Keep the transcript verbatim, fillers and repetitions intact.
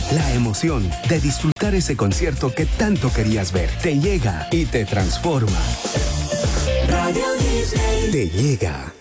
La emoción de disfrutar ese concierto que tanto querías ver te llega y te transforma. Radio Disney. Te llega.